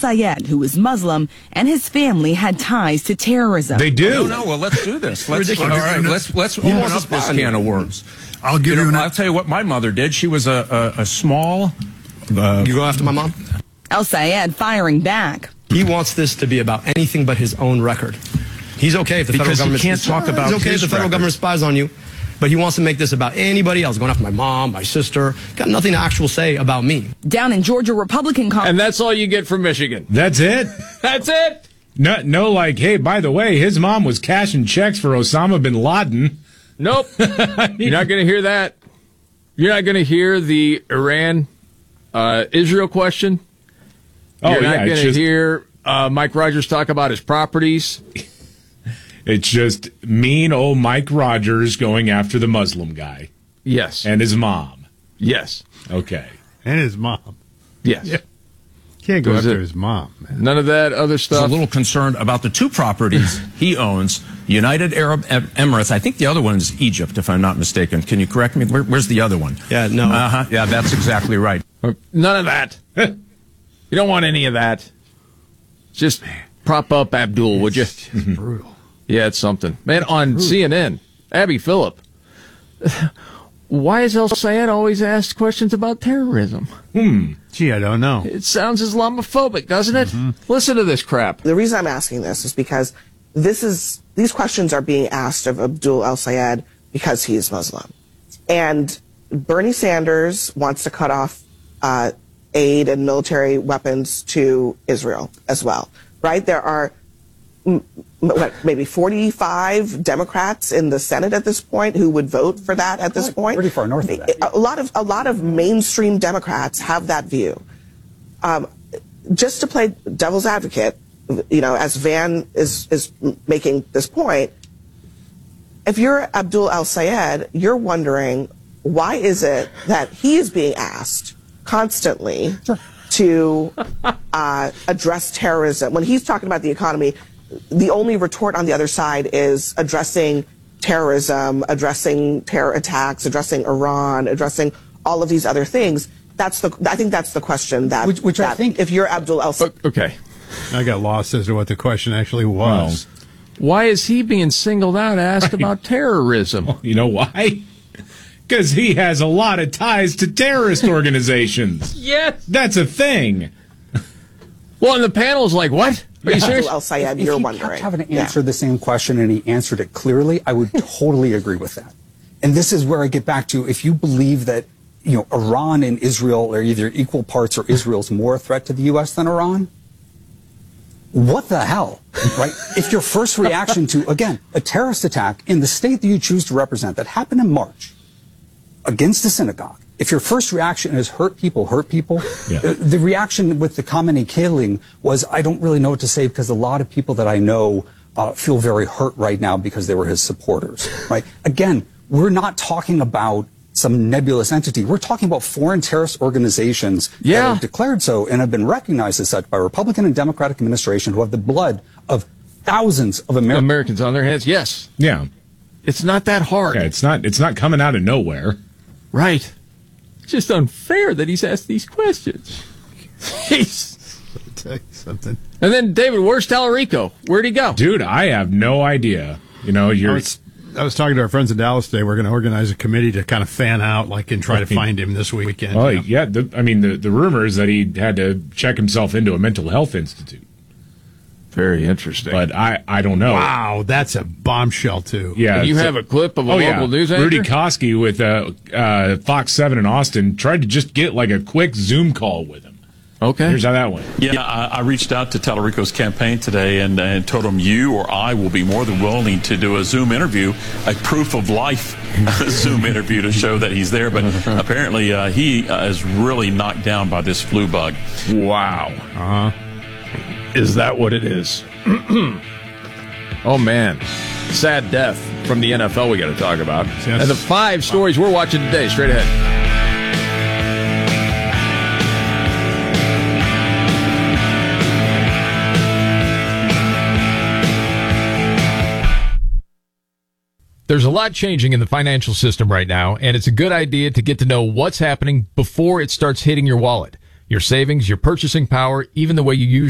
al-Sayed, who was Muslim, and his family had ties to terrorism. They do. No, well, let's do this. Let's open up this can of worms. I'll give you I'll tell you what my mother did. She was a small... you go after my mom? Al-Sayed firing back. He wants this to be about anything but his own record. He's okay if the federal government... He can't talk about he's okay if the federal government spies on you, but he wants to make this about anybody else, going after my mom, my sister. Got nothing to actually say about me. Down in Georgia, Republican Congress... And that's all you get from Michigan. That's it? That's it? No, like, hey, by the way, his mom was cashing checks for Osama bin Laden. Nope. You're not going to hear that. You're not going to hear the Iran-Israel question. You're not going to hear Mike Rogers talk about his properties. It's just mean old Mike Rogers going after the Muslim guy. Yes. And his mom. Yes. Okay. And his mom. Yes. Yeah. Can't go after his mom, man. None of that other stuff. He's a little concerned about the two properties he owns, United Arab Emirates. I think the other one is Egypt, if I'm not mistaken. Can you correct me? Where's the other one? Yeah, no. Yeah, that's exactly right. None of that. You don't want any of that. Just prop up Abdul, would you? It's brutal. Yeah, it's something. Man, on CNN, Abby Phillip. Why is al-Sayed always asked questions about terrorism? Gee, I don't know. It sounds Islamophobic, doesn't it? Listen to this crap. The reason I'm asking this is because these questions are being asked of Abdul al-Sayed because he is Muslim. And Bernie Sanders wants to cut off aid and military weapons to Israel as well, right? There are maybe 45 Democrats in the Senate at this point who would vote for that at this point. Pretty far north of that. A lot of mainstream Democrats have that view. Just to play devil's advocate, as Van is making this point, if you're Abdul al-Sayed, you're wondering why is it that he is being asked constantly to address terrorism when he's talking about the economy. The only retort on the other side is addressing terrorism, addressing terror attacks, addressing Iran, addressing all of these other things. I think that's the question that I think if you're Abdul al-Sayed. Okay. I got lost as to what the question actually was. Why is he being singled out asked about terrorism? You know why? Because he has a lot of ties to terrorist organizations. Yes. That's a thing. Well, and the panel's like, what? Are you serious? al-Sayed, you're wondering. If he kept having to answer the same question and he answered it clearly, I would totally agree with that. And this is where I get back to, if you believe that Iran and Israel are either equal parts or Israel's more a threat to the U.S. than Iran, what the hell, right? If your first reaction to, again, a terrorist attack in the state that you choose to represent that happened in March against a synagogue, if your first reaction is hurt people, the reaction with the Khamenei killing was, I don't really know what to say because a lot of people that I know feel very hurt right now because they were his supporters, right? Again, we're not talking about some nebulous entity. We're talking about foreign terrorist organizations that have declared so and have been recognized as such by Republican and Democratic administration who have the blood of thousands of Americans on their hands. Yes. Yeah. It's not that hard. Yeah, it's not coming out of nowhere. Right. It's just unfair that he's asked these questions. Jeez. I'll tell you something. And then, David, where's Tallarico? Where'd he go? Dude, I have no idea. I was talking to our friends in Dallas today. We're going to organize a committee to kind of fan out, and try to find him this weekend. Oh, yeah. The rumor is that he had to check himself into a mental health institute. Very interesting. But I don't know. Wow, that's a bombshell, too. Yeah. And you have a clip of a local news anchor? Rudy Koski with Fox 7 in Austin tried to just get a quick Zoom call with him. Okay. Here's how that went. Yeah, I reached out to Tallarico's campaign today and told him you or I will be more than willing to do a Zoom interview, a proof of life Zoom interview to show that he's there. But apparently he is really knocked down by this flu bug. Wow. Is that what it is? Oh, man. Sad death from the NFL we got to talk about. Yes. And the 5 stories we're watching today, straight ahead. There's a lot changing in the financial system right now, and it's a good idea to get to know what's happening before it starts hitting your wallet, your savings, your purchasing power, even the way you use